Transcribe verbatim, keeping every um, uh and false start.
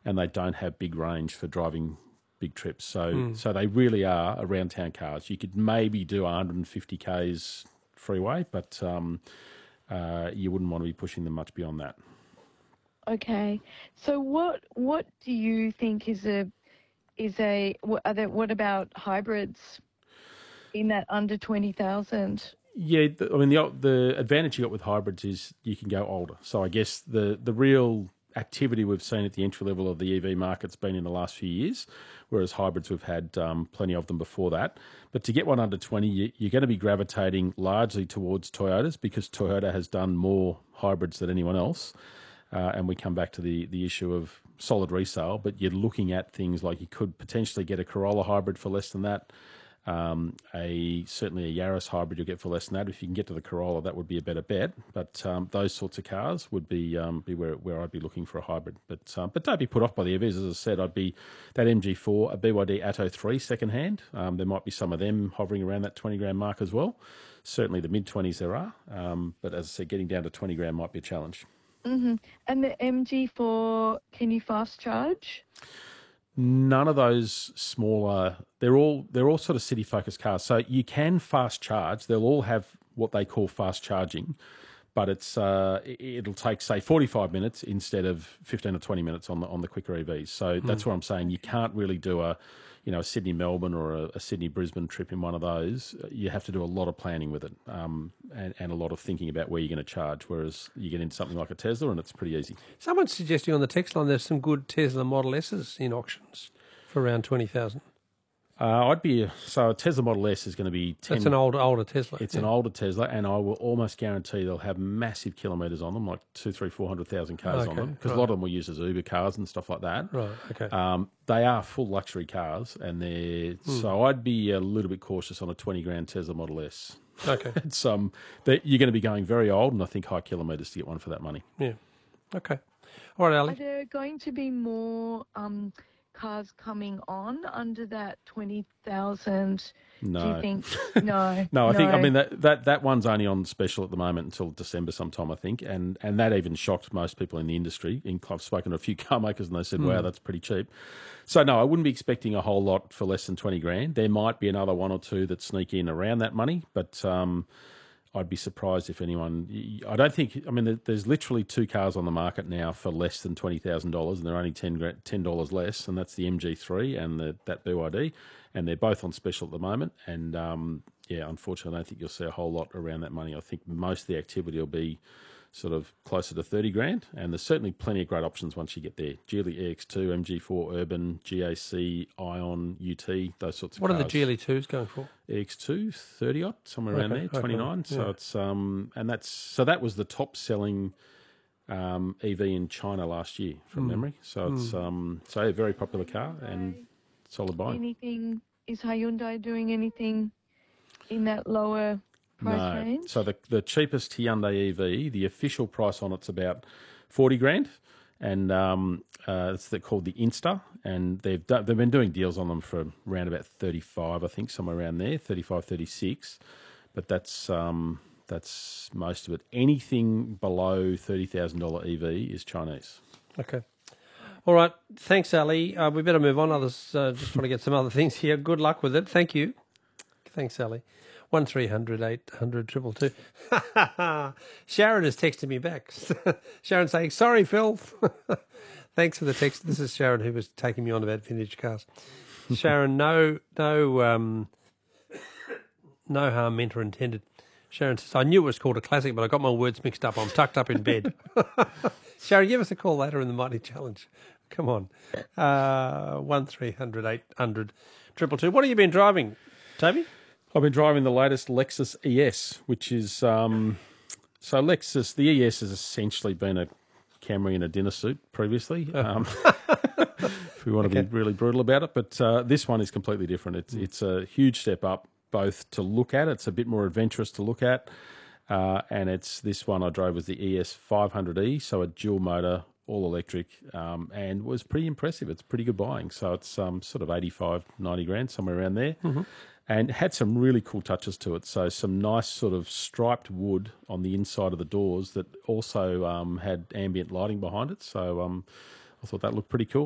and they don't have big range for driving big trips. So mm. so they really are around town cars. You could maybe do one hundred fifty kays freeway, but um, uh, you wouldn't want to be pushing them much beyond that. Okay, so what what do you think is a is a what, are there, what about hybrids in that under twenty thousand? Yeah, the, I mean the the advantage you got with hybrids is you can go older. So I guess the the real activity we've seen at the entry level of the E V market's been in the last few years, whereas hybrids we've had um, plenty of them before that. But to get one under twenty, you, you're going to be gravitating largely towards Toyotas because Toyota has done more hybrids than anyone else. Uh, and we come back to the the issue of solid resale, but you're looking at things like you could potentially get a Corolla hybrid for less than that. Um, a certainly a Yaris hybrid you'll get for less than that. If you can get to the Corolla, that would be a better bet. But um, those sorts of cars would be um, be where, where I'd be looking for a hybrid. But um, but don't be put off by the E Vs. As I said, I'd be that M G four, a B Y D Atto three second hand. Um, there might be some of them hovering around that twenty grand mark as well. Certainly the mid twenties there are. Um, but as I said, getting down to twenty grand might be a challenge. Mm-hmm. And the M G four, can you fast charge? None of those smaller, they're all they're all sort of city focused cars. So you can fast charge. They'll all have what they call fast charging, but it's uh, it'll take say forty-five minutes instead of fifteen or twenty minutes on the on the quicker E Vs. So mm. that's what I'm saying. You can't really do a you know a Sydney Melbourne or a, a Sydney Brisbane trip in one of those. You have to do a lot of planning with it um, and, and a lot of thinking about where you're going to charge. Whereas you get into something like a Tesla and it's pretty easy. Someone's suggesting on the text line there's some good Tesla Model S's in auctions for around twenty thousand. Uh, I'd be so a Tesla Model S is going to be ten. That's an older older Tesla. It's yeah. an older Tesla, and I will almost guarantee they'll have massive kilometres on them, like two, three, four hundred thousand k's okay, on them, because right. a lot of them will use as Uber cars and stuff like that. Right. Okay. Um, they are full luxury cars, and they're mm. so I'd be a little bit cautious on a twenty grand Tesla Model S. Okay. it's um, you're going to be going very old, and I think high kilometres to get one for that money. Yeah. Okay. All right, Ali. Are there going to be more um, cars coming on under that twenty thousand? No. Do you think? No. no, I no. think, I mean, that, that, that one's only on special at the moment until December sometime, I think. And, and that even shocked most people in the industry. I've spoken to a few car makers and they said, mm. wow, that's pretty cheap. So, no, I wouldn't be expecting a whole lot for less than twenty grand. There might be another one or two that sneak in around that money, but um, I'd be surprised if anyone... I don't think... I mean, there's literally two cars on the market now for less than twenty thousand dollars, and they're only ten dollars less, and that's the M G three and the, that B Y D, and they're both on special at the moment. And, um, yeah, unfortunately, I don't think you'll see a whole lot around that money. I think most of the activity will be sort of closer to thirty grand, and there's certainly plenty of great options once you get there. Geely E X two, M G four Urban, G A C, Ion, U T, those sorts of what cars. What are the Geely twos going for? E X two, thirty odd, somewhere around okay, there, twenty-nine. Okay, so yeah. it's um, and that's so that was the top selling um, E V in China last year from mm. memory. So it's mm. um, so a very popular car and solid buy. Anything is Hyundai doing anything in that lower price no. range? So the the cheapest Hyundai E V, the official price on it's about forty grand, and um, uh, it's they're called the Insta, and they've done, they've been doing deals on them for around about thirty-five, I think, somewhere around there, thirty-five, thirty-six. But that's um, that's most of it. Anything below thirty thousand dollar E V is Chinese. Okay. All right. Thanks, Ali. Uh, we better move on. Others uh, just want to get some other things here. Good luck with it. Thank you. Thanks, Ali. One three hundred eight hundred triple two. Sharon has texted me back. Sharon saying, sorry, Phil. Thanks for the text. This is Sharon who was taking me on about vintage cars. Sharon, no, no, um, no harm meant or intended. Sharon says, I knew it was called a classic, but I got my words mixed up. I'm tucked up in bed. Sharon, give us a call later in the Mighty Challenge. Come on. Uh, one three hundred eight hundred triple two. What have you been driving, Toby? I've been driving the latest Lexus E S, which is... Um, so Lexus, the E S has essentially been a Camry in a dinner suit previously, um, if we want to okay. be really brutal about it. But uh, this one is completely different. It's, mm. it's a huge step up, both to look at. It's a bit more adventurous to look at. Uh, and it's this one I drove was the E S five hundred E, so a dual motor, all electric, um, and was pretty impressive. It's pretty good buying. So it's um, sort of eighty-five, ninety grand, somewhere around there. Mm-hmm. And had some really cool touches to it. So some nice sort of striped wood on the inside of the doors that also um, had ambient lighting behind it. So um, I thought that looked pretty cool.